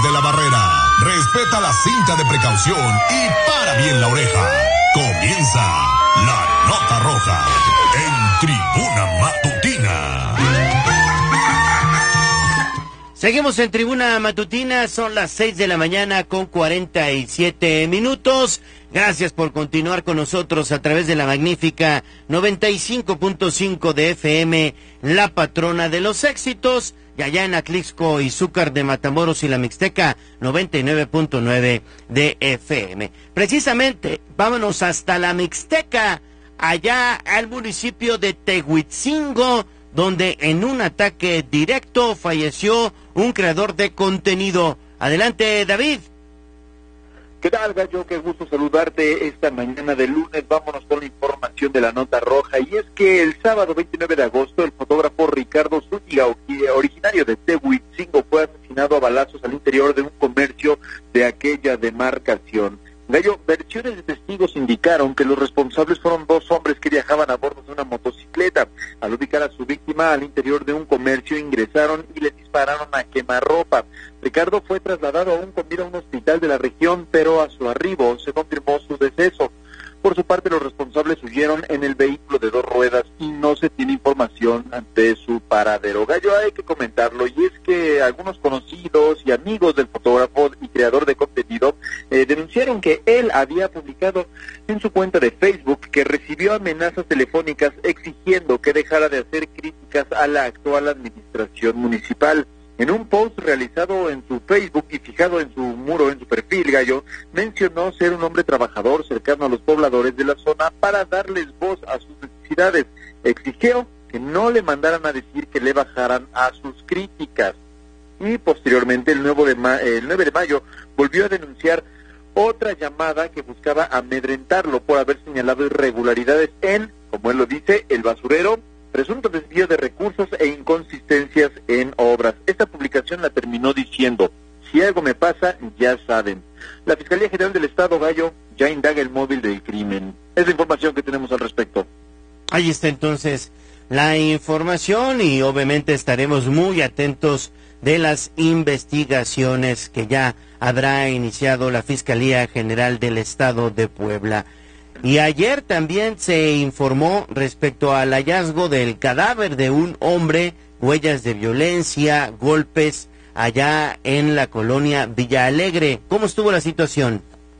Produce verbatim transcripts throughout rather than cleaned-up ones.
de la barrera. Respeta la cinta de precaución y para bien la oreja. Comienza la Nota Roja en Tribuna Matutina. Seguimos en Tribuna Matutina, son las seis de la mañana con cuarenta y siete minutos. Gracias por continuar con nosotros a través de la magnífica noventa y cinco punto cinco de F M, la patrona de los éxitos, y allá en Atlixco, Izúcar de Matamoros y la Mixteca, noventa y nueve punto nueve de F M. Precisamente, vámonos hasta la Mixteca, allá al municipio de Tehuitzingo, donde en un ataque directo falleció un creador de contenido. Adelante, David. ¿Qué tal, Gallo? Qué gusto saludarte esta mañana de lunes. Vámonos con la información de la Nota Roja. Y es que el sábado veintinueve de agosto, el fotógrafo Ricardo Zúñiga, originario de Tehuitzingo, fue asesinado a balazos al interior de un comercio de aquella demarcación. Gallo, versiones de testigos indicaron que los responsables fueron dos hombres que viajaban a bordo de una motocicleta. Al ubicar a su víctima al interior de un comercio, ingresaron y le dispararon a quemarropa. Ricardo fue trasladado aún con vida a un hospital de la región, pero a su arribo se confirmó su deceso. Por su parte, los responsables huyeron en el vehículo de dos ruedas y no se tiene información de su paradero. Gallo, hay que comentarlo, y es que algunos conocidos y amigos del fotógrafo y creador de contenido eh, denunciaron que él había publicado en su cuenta de Facebook que recibió amenazas telefónicas exigiendo que dejara de hacer críticas a la actual administración municipal. En un post realizado en su Facebook y fijado en su muro, en su perfil, Gallo, mencionó ser un hombre trabajador cercano a los pobladores de la zona para darles voz a sus necesidades. Exigió que no le mandaran a decir que le bajaran a sus críticas. Y posteriormente, el, nuevo de ma- el nueve de mayo, volvió a denunciar otra llamada que buscaba amedrentarlo por haber señalado irregularidades en, como él lo dice, el basurero, presunto desvío de recursos e inconsistencias en obras. Esta publicación la terminó diciendo: si algo me pasa, ya saben. La Fiscalía General del Estado, Gallo, ya indaga el móvil del crimen. Es la información que tenemos al respecto. Ahí está entonces la información, y obviamente estaremos muy atentos de las investigaciones que ya habrá iniciado la Fiscalía General del Estado de Puebla. Y ayer también se informó respecto al hallazgo del cadáver de un hombre, huellas de violencia, golpes, allá en la colonia Villa Alegre. ¿Cómo estuvo la situación?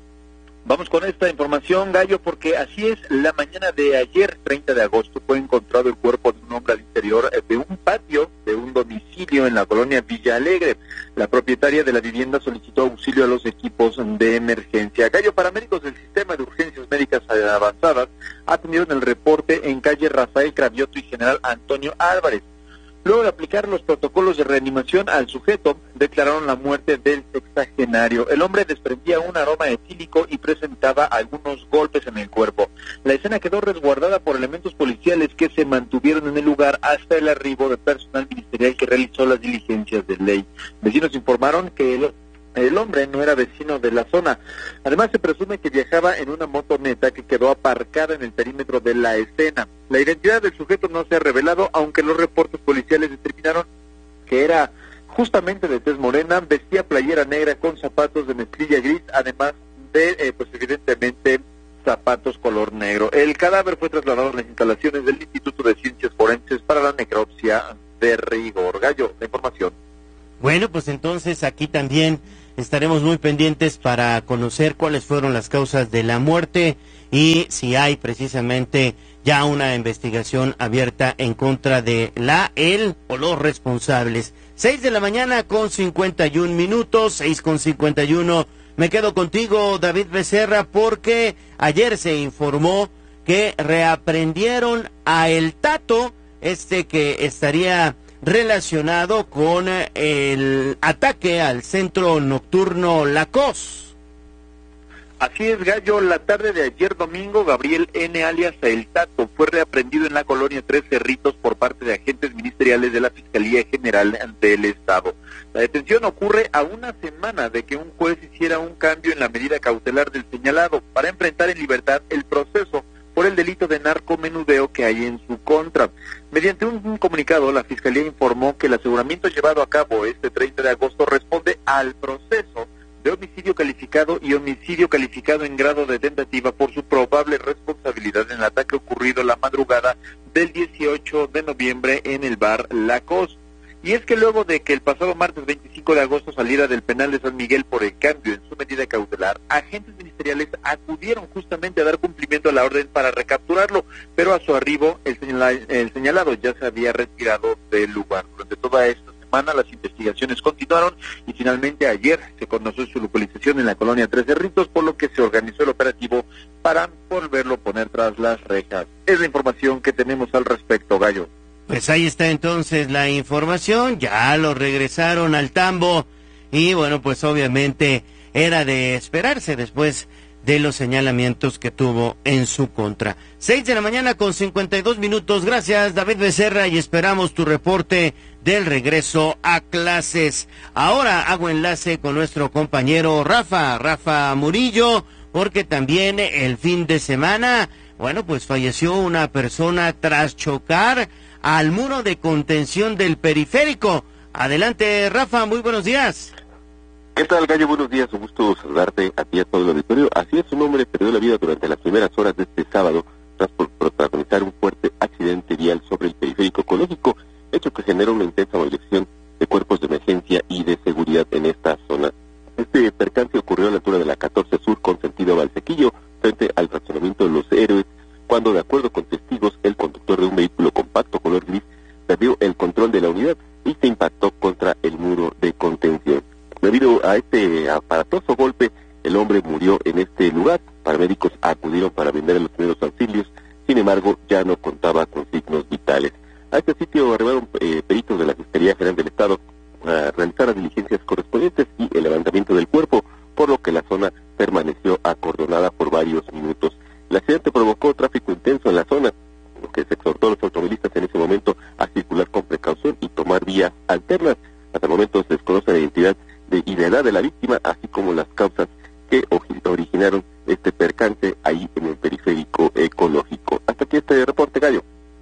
Vamos con esta información, Gallo, porque así es. La mañana de ayer, treinta de agosto, fue encontrado el cuerpo de un hombre al interior de un patio de un domicilio en la colonia Villa Alegre. La propietaria de la vivienda solicitó auxilio a los equipos de emergencia. Gallo, paramédicos del Sistema de Urgencias Médicas Avanzadas atendieron el reporte en calle Rafael Cravioto y General Antonio Álvarez. Luego de aplicar los protocolos de reanimación al sujeto, declararon la muerte del sexagenario. El hombre desprendía un aroma etílico y presentaba algunos golpes en el cuerpo. La escena quedó resguardada por elementos policiales que se mantuvieron en el lugar hasta el arribo de personal ministerial que realizó las diligencias de ley. Vecinos informaron que el El hombre no era vecino de la zona. Además, se presume que viajaba en una motoneta que quedó aparcada en el perímetro de la escena. La identidad del sujeto no se ha revelado, aunque los reportes policiales determinaron que era justamente de tez morena, vestía playera negra con zapatos de mezclilla gris, además de, eh, pues evidentemente, zapatos color negro. El cadáver fue trasladado a las instalaciones del Instituto de Ciencias Forenses para la necropsia de rigor. Gallo, la información. Bueno, pues entonces aquí también estaremos muy pendientes para conocer cuáles fueron las causas de la muerte y si hay precisamente ya una investigación abierta en contra de la, él o los responsables. Seis de la mañana con cincuenta y un minutos, seis con cincuenta y uno. Me quedo contigo, David Becerra, porque ayer se informó que reaprendieron a El Tato, este que estaría relacionado con el ataque al centro nocturno La Cos. Así es, Gallo. La tarde de ayer domingo, Gabriel N. alias El Tato fue reaprendido en la colonia Tres Cerritos por parte de agentes ministeriales de la Fiscalía General del Estado. La detención ocurre a una semana de que un juez hiciera un cambio en la medida cautelar del señalado para enfrentar en libertad el proceso por el delito de narcomenudeo que hay en su contra. Mediante un, un comunicado, la Fiscalía informó que el aseguramiento llevado a cabo este treinta de agosto responde al proceso de homicidio calificado y homicidio calificado en grado de tentativa por su probable responsabilidad en el ataque ocurrido la madrugada del dieciocho de noviembre en el bar La Costa. Y es que luego de que el pasado martes veinticinco de agosto saliera del penal de San Miguel por el cambio en su medida cautelar, agentes ministeriales acudieron justamente a dar cumplimiento a la orden para recapturarlo, pero a su arribo el, señala, el señalado ya se había retirado del lugar. Durante toda esta semana las investigaciones continuaron y finalmente ayer se conoció su localización en la colonia Tres Cerritos, por lo que se organizó el operativo para volverlo a poner tras las rejas. Es la información que tenemos al respecto, Gallo. Pues ahí está entonces la información, ya lo regresaron al tambo y bueno, pues obviamente era de esperarse después de los señalamientos que tuvo en su contra. Seis de la mañana con cincuenta y dos minutos, gracias David Becerra y esperamos tu reporte del regreso a clases. Ahora hago enlace con nuestro compañero Rafa, Rafa Murillo, porque también el fin de semana, bueno, pues falleció una persona tras chocar al muro de contención del periférico. Adelante, Rafa, muy buenos días. ¿Qué tal, Gallo? Buenos días, un gusto saludarte a ti y a todo el auditorio. Así es, un hombre perdió la vida durante las primeras horas de este sábado tras protagonizar un fuerte accidente vial sobre el periférico ecológico, hecho que generó una intensa movilización de cuerpos de emergencia y de seguridad en esta zona. Este percance ocurrió a la altura de la catorce Sur con sentido Valsequillo, frente al fraccionamiento de Los Héroes, cuando, de acuerdo con testigos, el conductor de un vehículo compacto color gris perdió el control de la unidad y se impactó contra el muro de contención. Debido a este aparatoso golpe, el hombre murió en este lugar. Paramédicos acudieron para brindar los primeros auxilios, sin embargo, ya no contaba con signos vitales. A este sitio arribaron eh, peritos de la Fiscalía General del Estado a realizar las diligencias correspondientes y el levantamiento del cuerpo, por lo que la zona permaneció acordonada por varios minutos. El accidente provocó tráfico intenso en la zona, lo que se exhortó a los automovilistas en ese momento a circular con precaución y tomar vías alternas. Hasta el momento se desconoce la identidad de, y la edad de la víctima, así como las causas que originaron este percance ahí en el periférico ecológico. Hasta aquí este reporte, Gallo.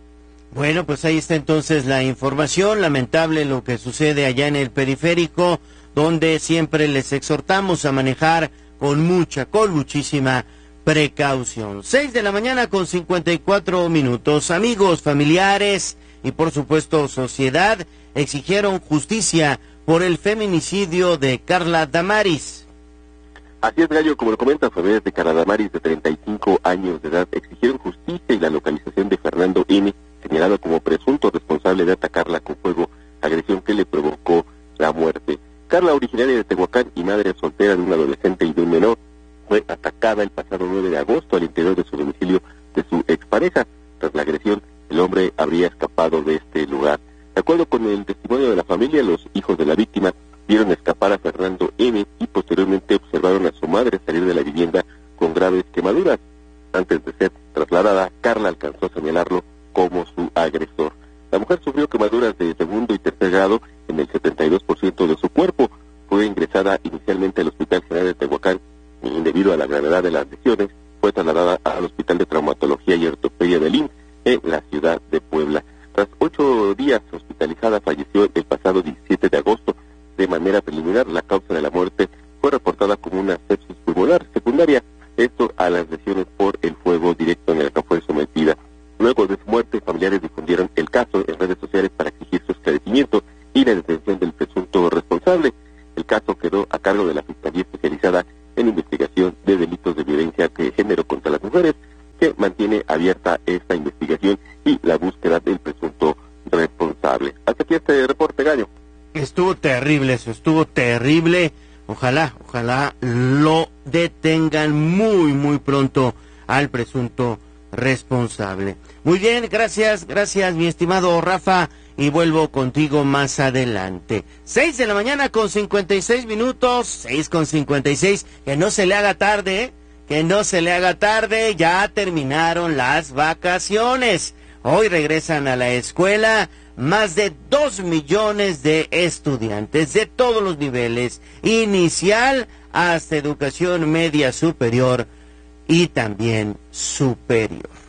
Bueno, pues ahí está entonces la información. Lamentable lo que sucede allá en el periférico, donde siempre les exhortamos a manejar con mucha, con muchísima precaución. Seis de la mañana con cincuenta y cuatro minutos. Amigos, familiares y por supuesto sociedad exigieron justicia por el feminicidio de Carla Damaris. Así es, Gallo, como lo comentan, familiares de Carla Damaris, de treinta y cinco años de edad, exigieron justicia y la localización de Fernando N., señalado como presunto responsable de atacarla con fuego, agresión que le provocó la muerte. Carla, originaria de Tehuacán y madre soltera de un adolescente y de un menor, fue atacada el pasado nueve de agosto al interior de su domicilio de su expareja. Tras la agresión, el hombre habría escapado de este lugar. De acuerdo con el testimonio de la familia, los hijos de la víctima vieron escapar a Fernando M. y posteriormente observaron a su madre salir de la vivienda con graves quemaduras. Antes de ser trasladada, Carla alcanzó a señalarlo como su agresor. La mujer sufrió quemaduras de segundo y tercer grado en el setenta y dos por ciento de su cuerpo. Fue ingresada inicialmente al Hospital General de Tehuacán y, debido a la gravedad de las lesiones, fue trasladada al Hospital de Traumatología y Ortopedia del I M S S en la ciudad de Puebla. Tras ocho días hospitalizada, falleció el pasado diecisiete de agosto. De manera preliminar, la causa de la muerte fue reportada como una sepsis pulmonar secundaria, esto a las lesiones por el fuego directo en el que fue sometida. Luego de su muerte, familiares difundieron el caso en redes sociales para exigir su esclarecimiento y la detención del presunto responsable. El caso quedó a cargo de la Fiscalía Especializada en Investigación de Delitos de Violencia de Género contra las Mujeres, que mantiene abierta esta investigación y la búsqueda del presunto responsable. Hasta aquí este reporte, Gallo. Estuvo terrible eso, estuvo terrible. Ojalá, ojalá lo detengan muy, muy pronto al presunto responsable. Muy bien, gracias, gracias mi estimado Rafa, y vuelvo contigo más adelante. Seis de la mañana con cincuenta y seis minutos, seis con cincuenta y seis, que no se le haga tarde, ¿eh? que no se le haga tarde, ya terminaron las vacaciones. Hoy regresan a la escuela más de dos millones de estudiantes de todos los niveles, inicial hasta educación media superior y también superior.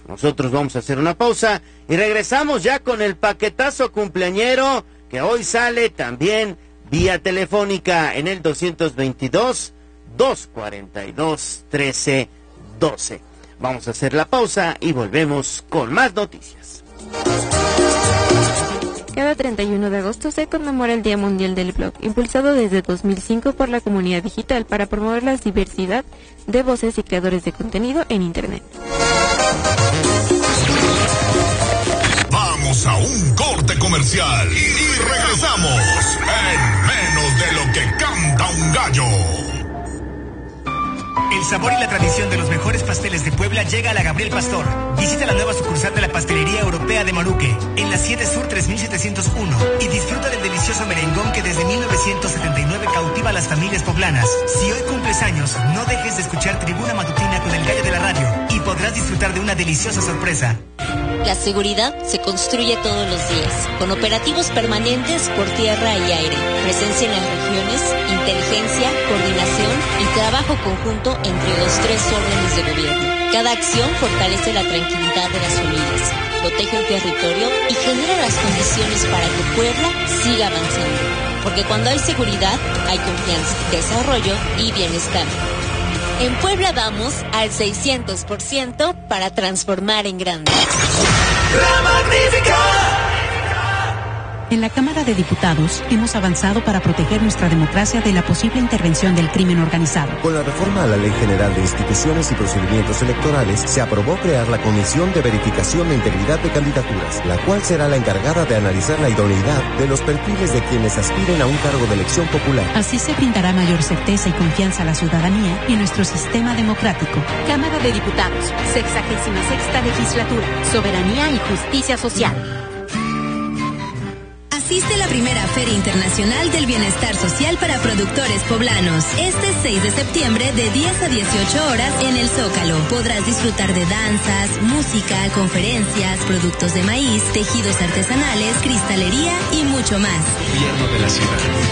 nosotros vamos a hacer una pausa y regresamos ya con el paquetazo cumpleañero que hoy sale también vía telefónica en el doscientos veintidós, doscientos cuarenta y dos, trece doce. Vamos a hacer la pausa y volvemos con más noticias. Cada treinta y uno de agosto se conmemora el Día Mundial del Blog, impulsado desde dos mil cinco por la comunidad digital para promover la diversidad de voces y creadores de contenido en Internet. Vamos a un corte comercial y regresamos en menos de lo que canta un gallo. El sabor y la tradición de los mejores pasteles de Puebla llega a la Gabriel Pastor. Visita la nueva sucursal de la Pastelería Europea de Moruque, en la siete Sur tres mil setecientos uno, y disfruta del delicioso merengón que desde mil novecientos setenta y nueve cautiva a las familias poblanas. Si hoy cumples años, no dejes de escuchar Tribuna Matutina con el gallo de la radio y podrás disfrutar de una deliciosa sorpresa. La seguridad se construye todos los días, con operativos permanentes por tierra y aire, presencia en las regiones, inteligencia, coordinación y trabajo conjunto entre los tres órdenes de gobierno. Cada acción fortalece la tranquilidad de las familias, protege el territorio y genera las condiciones para que Puebla siga avanzando. Porque cuando hay seguridad, hay confianza, desarrollo y bienestar. En Puebla vamos al seiscientos por ciento para transformar en grande. ¡La Magnífica! En la Cámara de Diputados hemos avanzado para proteger nuestra democracia de la posible intervención del crimen organizado. Con la reforma a la Ley General de Instituciones y Procedimientos Electorales, se aprobó crear la Comisión de Verificación de Integridad de Candidaturas, la cual será la encargada de analizar la idoneidad de los perfiles de quienes aspiren a un cargo de elección popular. Así se brindará mayor certeza y confianza a la ciudadanía y nuestro sistema democrático. Cámara de Diputados, sexagésima sexta legislatura, Soberanía y Justicia Social. Asiste a la primera Feria Internacional del Bienestar Social para Productores Poblanos. Este seis de septiembre de diez a dieciocho horas en el Zócalo. Podrás disfrutar de danzas, música, conferencias, productos de maíz, tejidos artesanales, cristalería y mucho más. Gobierno de la ciudad.